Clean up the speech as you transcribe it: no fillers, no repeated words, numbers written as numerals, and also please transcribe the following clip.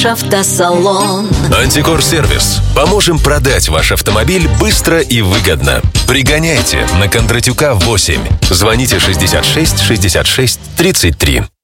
Автосалон. Антикор-сервис. Поможем продать ваш автомобиль быстро и выгодно. Пригоняйте на Кондратюка 8. Звоните 66 66 33.